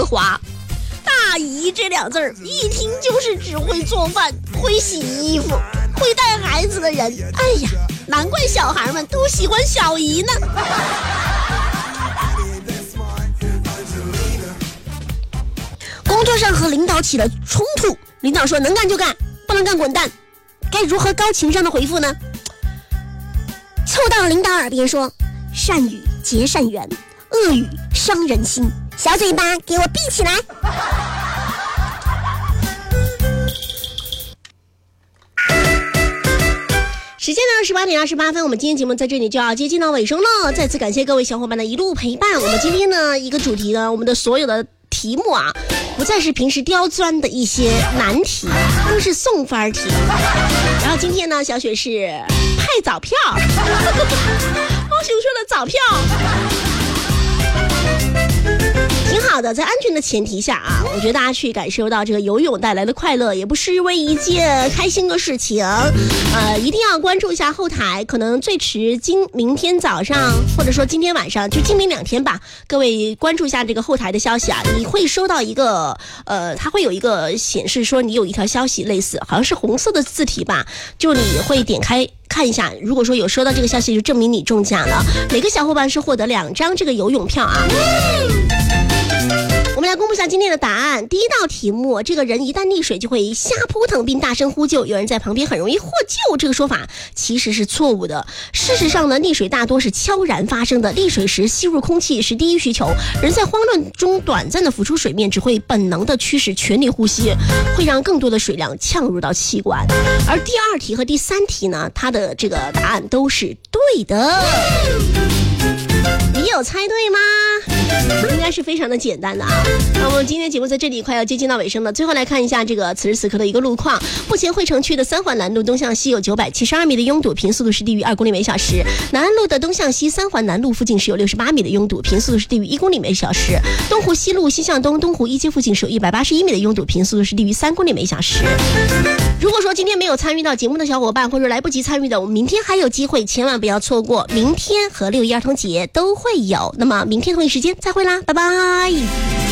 华。大姨这2字儿一听就是只会做饭、会洗衣服、会带孩子的人。哎呀，难怪小孩们都喜欢小姨呢。工作上和领导起了冲突，领导说能干就干，不能干滚蛋。该如何高情商的回复呢？凑到领导耳边说：善语结善缘，恶语伤人心，小嘴巴给我闭起来。时间呢18点28分，我们今天节目在这里就要接近到尾声了。再次感谢各位小伙伴的一路陪伴。我们今天呢一个主题呢，我们的所有的题目啊，不再是平时刁钻的一些难题，都是送分题。然后今天呢，小雪是派早票，猫熊说的早票。挺好的，在安全的前提下啊，我觉得大家去感受到这个游泳带来的快乐，也不失为一件开心的事情。一定要关注一下后台，可能最迟明天早上，或者说今天晚上，就今明2天吧。各位关注一下这个后台的消息啊，你会收到一个它会有一个显示说你有一条消息，类似好像是红色的字体吧，就你会点开看一下，如果说有收到这个消息，就证明你中奖了。哪个小伙伴是获得2张这个游泳票啊？我们来公布一下今天的答案。第一道题目，这个人一旦溺水就会瞎扑腾并大声呼救，有人在旁边很容易获救，这个说法其实是错误的。事实上呢，溺水大多是悄然发生的，溺水时吸入空气是第一需求，人在慌乱中短暂的浮出水面，只会本能的驱使全力呼吸，会让更多的水量呛入到气管。而第2题和第3题呢，它的这个答案都是对的。你有猜对吗？应该是非常的简单的啊。那么今天节目在这里快要接近到尾声了，最后来看一下这个此时此刻的一个路况。目前汇城区的3环南路东向西有972米的拥堵，平速度是低于2公里每小时。南安路的东向西3环南路附近是有68米的拥堵，平速度是低于1公里每小时。东湖西路西向东东湖一街附近是有181米的拥堵，平速度是低于3公里每小时。如果说今天没有参与到节目的小伙伴，或者来不及参与的，我们明天还有机会，千万不要错过。明天和6·1儿童节都会有，那么明天同一时间再会啦，拜拜。